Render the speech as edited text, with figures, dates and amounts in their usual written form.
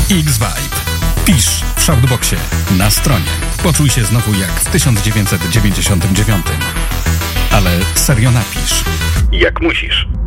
X-Vibe. Pisz w Shoutboxie, na stronie. Poczuj się znowu jak w 1999. Ale serio napisz. Jak musisz.